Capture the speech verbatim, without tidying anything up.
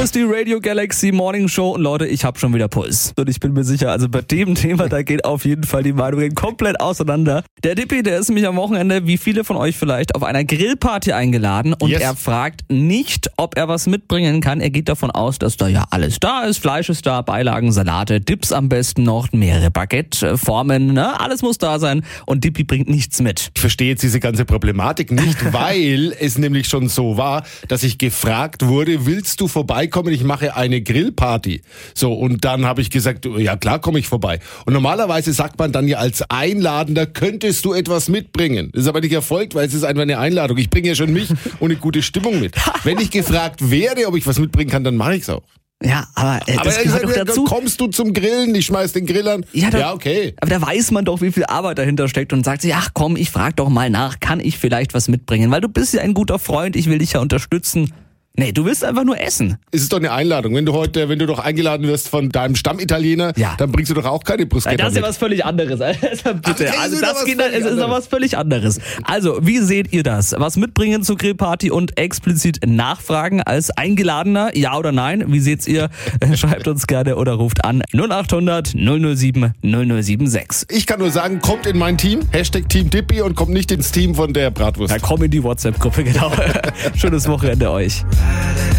ist die Radio Galaxy Morning Show und Leute, ich habe schon wieder Puls. Und ich bin mir sicher, also bei dem Thema, da geht auf jeden Fall die Meinungen komplett auseinander. Der Dippi, der ist nämlich am Wochenende, wie viele von euch vielleicht, auf einer Grillparty eingeladen und Yes. er fragt nicht, ob er was mitbringen kann. Er geht davon aus, dass da ja alles da ist. Fleisch ist da, Beilagen, Salate, Dips am besten noch, mehrere Baguette-Formen, ne? Alles muss da sein und Dippi bringt nichts mit. Ich verstehe jetzt diese ganze Problematik nicht, weil es nämlich schon so war, dass ich gefragt wurde, willst du vorbeikommen? Ich mache eine Grillparty. So, und dann habe ich gesagt, ja klar, komme ich vorbei. Und normalerweise sagt man dann ja als Einladender, könntest du etwas mitbringen? Das ist aber nicht erfolgt, weil es ist einfach eine Einladung. Ich bringe ja schon mich und eine gute Stimmung mit. Wenn ich gefragt wäre, ob ich was mitbringen kann, dann mache ich es auch. Ja, aber äh, Aber das er gehört sagt, doch dazu. kommst du zum Grillen? Ich schmeiß den Grill an. Ja, da, ja, okay. Aber da weiß man doch, wie viel Arbeit dahinter steckt und sagt sich, ach komm, ich frag doch mal nach, kann ich vielleicht was mitbringen? Weil du bist ja ein guter Freund, ich will dich ja unterstützen. Nee, du willst einfach nur essen. Es ist doch eine Einladung. Wenn du heute, wenn du doch eingeladen wirst von deinem Stammitaliener, Ja. dann bringst du doch auch keine Bruschetta Das ist ja mit. was völlig anderes. Also, bitte. Ach, Also ist wieder das was geht, völlig es ist noch anderes. was völlig anderes. Also, wie seht ihr das? Was mitbringen zur Grillparty und explizit nachfragen als Eingeladener? Ja oder nein? Wie seht's ihr? Schreibt uns gerne oder ruft an null acht hundert null null sieben null null sieben sechs. Ich kann nur sagen, kommt in mein Team, Hashtag Team Dippi und kommt nicht ins Team von der Bratwurst. Da komm in die WhatsApp-Gruppe, genau. Schönes Wochenende euch.